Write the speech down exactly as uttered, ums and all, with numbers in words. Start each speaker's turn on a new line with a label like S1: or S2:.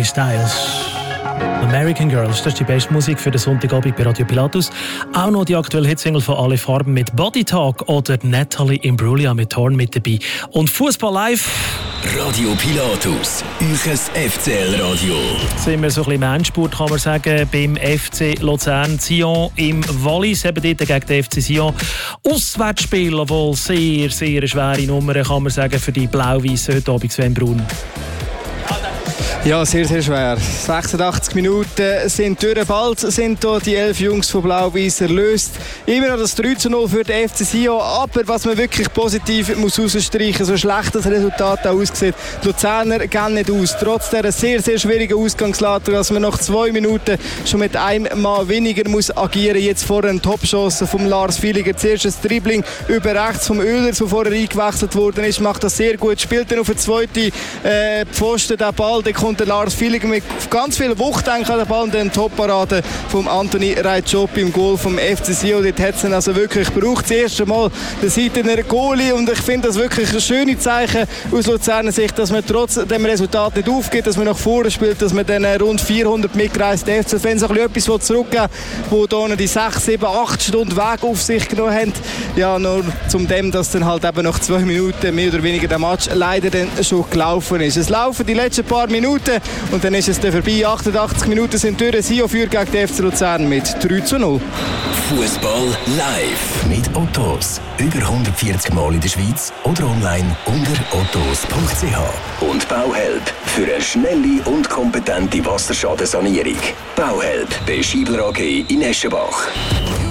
S1: Harry Styles. American Girls, das ist die beste Musik für den Sonntagabend bei Radio Pilatus. Auch noch die aktuelle Hitsingle von Alle Farben mit Body Talk oder Natalie Imbruglia mit Horn mit dabei. Und Fußball live.
S2: Radio Pilatus, euch F C L-Radio.
S1: Jetzt sind wir so ein bisschen im Endspurt, kann man sagen, beim F C Luzern Sion im Wallis, eben dort gegen den F C Sion. Auswärtsspiel, obwohl sehr, sehr eine schwere Nummer, kann man sagen, für die Blau-Weißen heute Abend, Sven Brun.
S3: Ja, sehr, sehr schwer. sechsundachtzig Minuten sind durch. Bald sind hier die elf Jungs von Blau-Weiss erlöst. Immer noch das drei zu null für den F C Sion. Aber was man wirklich positiv muss herausstreichen, so schlecht das Resultat auch aussieht, die Luzerner gehen nicht aus. Trotz dieser sehr, sehr schwierigen Ausgangslage, dass man nach zwei Minuten schon mit einem Mann weniger muss agieren. Jetzt vor einer Topchance von Lars Villiger. Zuerst ein Dribbling über rechts vom Oehlers, der vorher eingewechselt worden ist. Macht das sehr gut. Spielt dann auf den zweiten äh, Pfosten den Ball. Der kommt der Lars Villiger mit ganz viel Wucht an den Ball und den Top-Parade vom Anthony Raitschopp im Goal vom F C Sion. Dort hat es ihn also wirklich gebraucht. Das erste Mal der Seitener Goalie und ich finde das wirklich ein schönes Zeichen aus Luzerner Sicht, dass man trotz dem Resultat nicht aufgibt, dass man nach vorne spielt, dass man dann rund vierhundert mitgereisten F C-Fans ein bisschen etwas zurückgeben will, die hier die sechs, sieben, acht Stunden Weg auf sich genommen haben. Ja, nur zum dem, dass dann halt eben nach zwei Minuten mehr oder weniger der Match leider dann schon gelaufen ist. Es laufen die letzten paar Minuten und dann ist es dann vorbei. achtundachtzig Minuten sind durch. Sion führt gegen den F C Luzern mit drei zu null.
S2: Fußball live mit Ottos. Über hundertvierzig Mal in der Schweiz oder online unter ottos punkt c h. Und Bauhelp für eine schnelle und kompetente Wasserschadensanierung. Bauhelp bei Schiebler A G in Eschenbach.